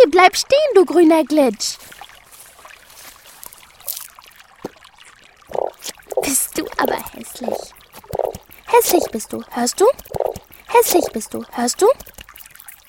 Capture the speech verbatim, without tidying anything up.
bleib stehen, du grüner Glitch. Bist du aber hässlich. Hässlich bist du, hörst du? Hässlich bist du, hörst du?